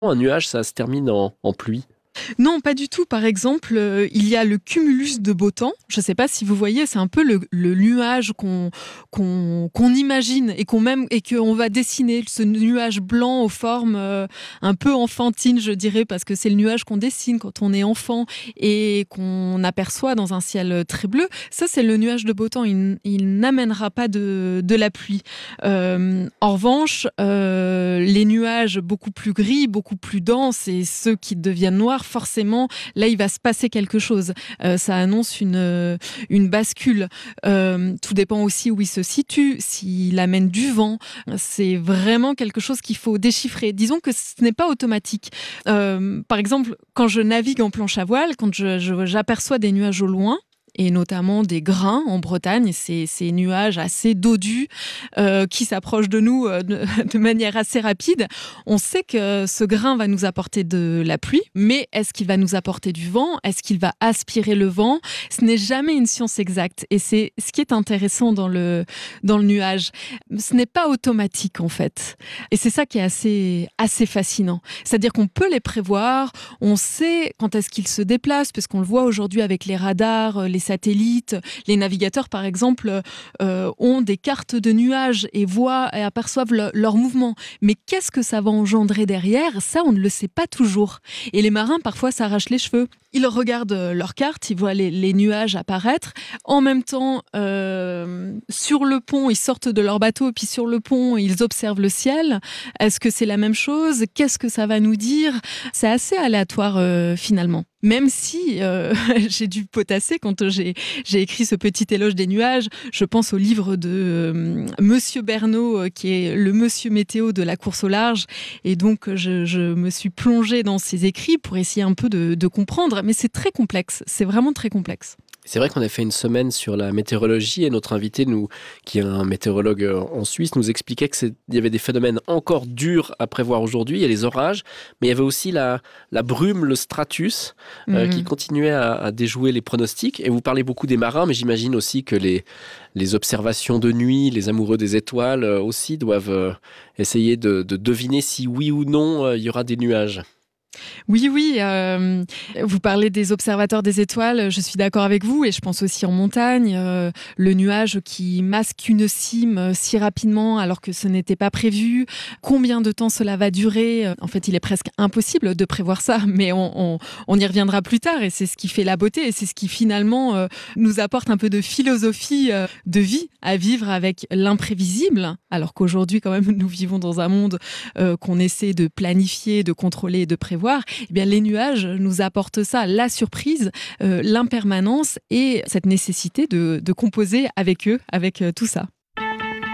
Un nuage, ça se termine en pluie. Non, pas du tout. Par exemple, il y a le cumulus de beau temps. Je ne sais pas si vous voyez, c'est un peu le nuage qu'on imagine et qu'on va dessiner. Ce nuage blanc aux formes un peu enfantines, je dirais, parce que c'est le nuage qu'on dessine quand on est enfant et qu'on aperçoit dans un ciel très bleu. Ça, c'est le nuage de beau temps. Il n'amènera pas de la pluie. En revanche, les nuages beaucoup plus gris, beaucoup plus denses et ceux qui deviennent noirs, forcément, là, il va se passer quelque chose. Ça annonce une bascule. Tout dépend aussi où il se situe, s'il amène du vent. C'est vraiment quelque chose qu'il faut déchiffrer. Disons que ce n'est pas automatique. Par exemple, quand je navigue en planche à voile, quand j'aperçois des nuages au loin, et notamment des grains en Bretagne, ces nuages assez dodus qui s'approchent de nous de manière assez rapide. On sait que ce grain va nous apporter de la pluie, mais est-ce qu'il va nous apporter du vent? Est-ce qu'il va aspirer le vent? Ce n'est jamais une science exacte et c'est ce qui est intéressant dans le nuage. Ce n'est pas automatique en fait et c'est ça qui est assez fascinant. C'est-à-dire qu'on peut les prévoir, on sait quand est-ce qu'ils se déplacent parce qu'on le voit aujourd'hui avec les radars, les satellites, les navigateurs par exemple ont des cartes de nuages et voient et aperçoivent leur mouvement. Mais qu'est-ce que ça va engendrer derrière? Ça, on ne le sait pas toujours. Et les marins parfois s'arrachent les cheveux. Ils regardent leur carte, ils voient les nuages apparaître. En même temps, sur le pont, ils sortent de leur bateau et puis sur le pont, ils observent le ciel. Est-ce que c'est la même chose? Qu'est-ce que ça va nous dire? C'est assez aléatoire finalement. Même si j'ai dû potasser quand j'ai écrit ce petit éloge des nuages, je pense au livre de Monsieur Bernot, qui est le monsieur météo de la course au large. Et donc, je me suis plongée dans ses écrits pour essayer un peu de comprendre. Mais c'est très complexe, c'est vraiment très complexe. C'est vrai qu'on a fait une semaine sur la météorologie et notre invité, qui est un météorologue en Suisse, nous expliquait qu'il y avait des phénomènes encore durs à prévoir aujourd'hui. Il y a les orages, mais il y avait aussi la brume, le stratus, qui continuait à déjouer les pronostics. Et vous parlez beaucoup des marins, mais j'imagine aussi que les observations de nuit, les amoureux des étoiles aussi doivent essayer de deviner si oui ou non il y aura des nuages. Oui, vous parlez des observateurs des étoiles, je suis d'accord avec vous et je pense aussi en montagne, le nuage qui masque une cime si rapidement alors que ce n'était pas prévu, combien de temps cela va durer, en fait il est presque impossible de prévoir ça, mais on y reviendra plus tard et c'est ce qui fait la beauté et c'est ce qui finalement nous apporte un peu de philosophie de vie à vivre avec l'imprévisible, alors qu'aujourd'hui quand même nous vivons dans un monde qu'on essaie de planifier, de contrôler et de prévoir. Eh bien, les nuages nous apportent ça, la surprise, l'impermanence et cette nécessité de composer avec eux, avec tout ça.